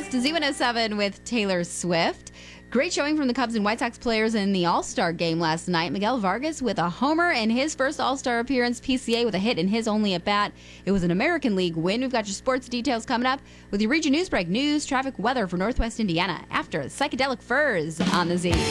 West to Z107 with Taylor Swift. Great showing from the Cubs and White Sox players in the All-Star game last night. Miguel Vargas with a homer in his first All-Star appearance. PCA with a hit in his only at-bat. It was an American League win. We've got your sports details coming up with your region news break. News, traffic, weather for Northwest Indiana after Psychedelic Furs on the Z.